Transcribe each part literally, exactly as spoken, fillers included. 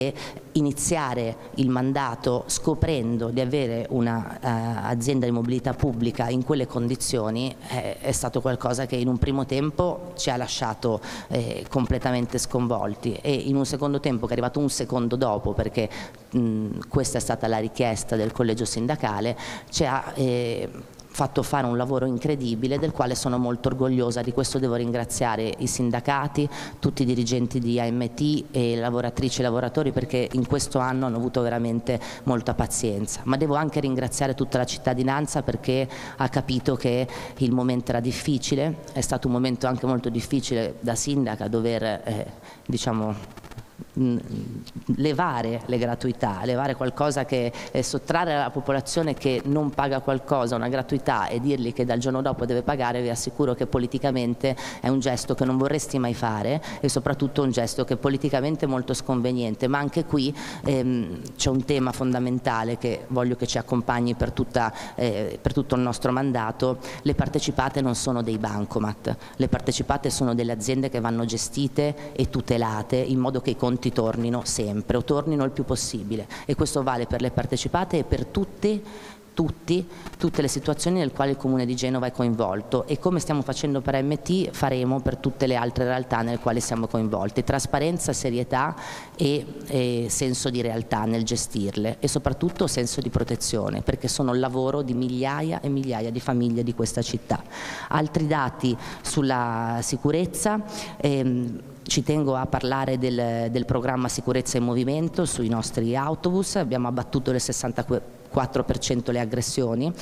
iniziare il mandato scoprendo di avere un'azienda uh, di mobilità pubblica in quelle condizioni eh, è stato qualcosa che in un primo tempo ci ha lasciato eh, completamente sconvolti, e in un secondo tempo, che è arrivato un secondo dopo, perché mh, questa è stata la richiesta del collegio sindacale, ci ha eh, fatto fare un lavoro incredibile del quale sono molto orgogliosa. Di questo devo ringraziare i sindacati, tutti i dirigenti di A M T e lavoratrici e lavoratori, perché in questo anno hanno avuto veramente molta pazienza, ma devo anche ringraziare tutta la cittadinanza, perché ha capito che il momento era difficile. È stato un momento anche molto difficile da sindaca dover eh, diciamo levare le gratuità, levare qualcosa che eh, sottrarre alla popolazione che non paga qualcosa una gratuità e dirgli che dal giorno dopo deve pagare. Vi assicuro che politicamente è un gesto che non vorresti mai fare, e soprattutto un gesto che è politicamente molto sconveniente. Ma anche qui ehm, c'è un tema fondamentale che voglio che ci accompagni per, tutta, eh, per tutto il nostro mandato. Le partecipate non sono dei bancomat, le partecipate sono delle aziende che vanno gestite e tutelate in modo che i conti tornino sempre o tornino il più possibile, e questo vale per le partecipate e per tutti Tutti, tutte le situazioni nelle quali il Comune di Genova è coinvolto, e come stiamo facendo per A M T faremo per tutte le altre realtà nelle quali siamo coinvolti. Trasparenza, serietà e, e senso di realtà nel gestirle, e soprattutto senso di protezione, perché sono il lavoro di migliaia e migliaia di famiglie di questa città. Altri dati sulla sicurezza. Ehm, Ci tengo a parlare del, del programma Sicurezza in Movimento sui nostri autobus. Abbiamo abbattuto del sessantaquattro per cento le aggressioni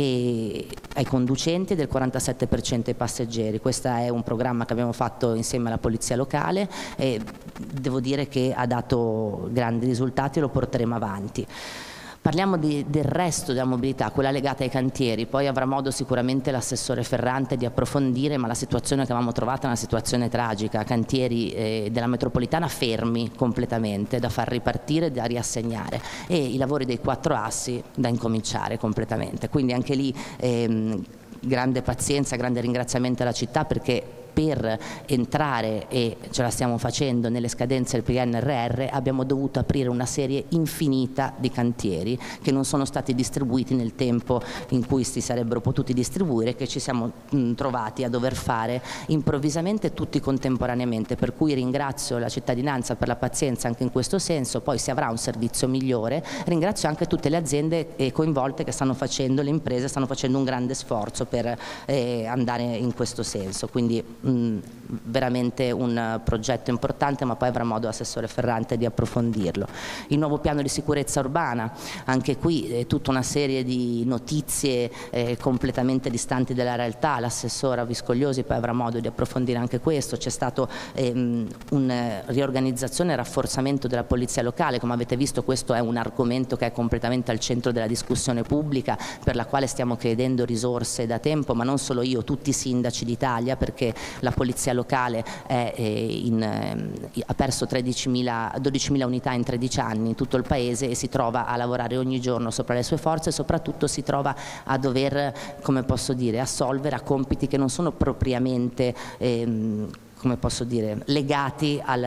e ai conducenti e del quarantasette per cento ai passeggeri. Questo è un programma che abbiamo fatto insieme alla Polizia Locale e devo dire che ha dato grandi risultati e lo porteremo avanti. Parliamo di, del resto della mobilità, quella legata ai cantieri, poi avrà modo sicuramente l'assessore Ferrante di approfondire, ma la situazione che avevamo trovato è una situazione tragica, cantieri eh, della metropolitana fermi completamente, da far ripartire, da riassegnare, e i lavori dei quattro assi da incominciare completamente. Quindi anche lì ehm, grande pazienza, grande ringraziamento alla città, perché per entrare, e ce la stiamo facendo, nelle scadenze del P N R R abbiamo dovuto aprire una serie infinita di cantieri che non sono stati distribuiti nel tempo in cui si sarebbero potuti distribuire, che ci siamo mh, trovati a dover fare improvvisamente tutti contemporaneamente, per cui ringrazio la cittadinanza per la pazienza anche in questo senso. Poi si avrà un servizio migliore. Ringrazio anche tutte le aziende eh, coinvolte che stanno facendo, le imprese stanno facendo un grande sforzo per eh, andare in questo senso, quindi veramente un progetto importante, ma poi avrà modo l'assessore Ferrante di approfondirlo. Il nuovo piano di sicurezza urbana, anche qui eh, tutta una serie di notizie eh, completamente distanti dalla realtà. L'assessora Viscogliosi poi avrà modo di approfondire anche questo. C'è stato ehm, una riorganizzazione e rafforzamento della polizia locale. Come avete visto, questo è un argomento che è completamente al centro della discussione pubblica, per la quale stiamo chiedendo risorse da tempo, ma non solo io, tutti i sindaci d'Italia, perché la polizia locale è, in, eh, ha perso dodicimila unità in tredici anni in tutto il paese, e si trova a lavorare ogni giorno sopra le sue forze, e soprattutto si trova a dover, come posso dire, assolvere a compiti che non sono propriamente ehm, come posso dire, legati al,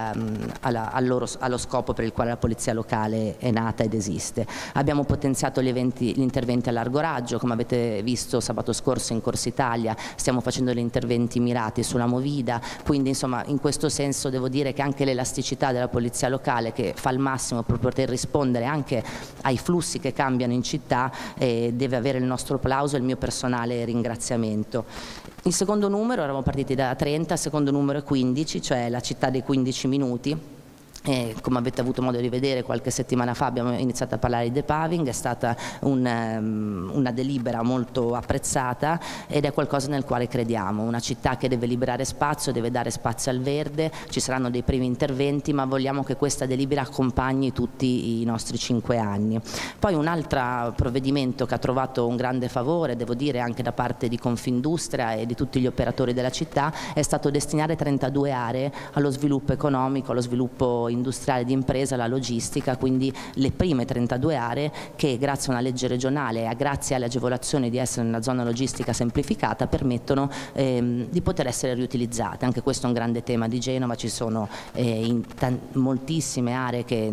alla, al loro, allo scopo per il quale la polizia locale è nata ed esiste. Abbiamo potenziato gli, eventi, gli interventi a largo raggio. Come avete visto sabato scorso in Corsa Italia stiamo facendo gli interventi mirati sulla Movida, quindi insomma in questo senso devo dire che anche l'elasticità della polizia locale, che fa il massimo per poter rispondere anche ai flussi che cambiano in città, eh, deve avere il nostro applauso e il mio personale ringraziamento. Il secondo numero, eravamo partiti da trenta, il secondo numero è quindici, cioè la città dei quindici minuti. Eh, come avete avuto modo di vedere, qualche settimana fa abbiamo iniziato a parlare di depaving. È stata un, um, una delibera molto apprezzata ed è qualcosa nel quale crediamo. Una città che deve liberare spazio, deve dare spazio al verde. Ci saranno dei primi interventi, ma vogliamo che questa delibera accompagni tutti i nostri cinque anni. Poi un altro provvedimento che ha trovato un grande favore, devo dire anche da parte di Confindustria e di tutti gli operatori della città, è stato destinare trentadue aree allo sviluppo economico, allo sviluppo industriale di impresa, la logistica, quindi le prime trentadue aree che grazie a una legge regionale e grazie alle agevolazioni di essere nella zona logistica semplificata permettono ehm, di poter essere riutilizzate. Anche questo è un grande tema di Genova, ci sono eh, in moltissime aree che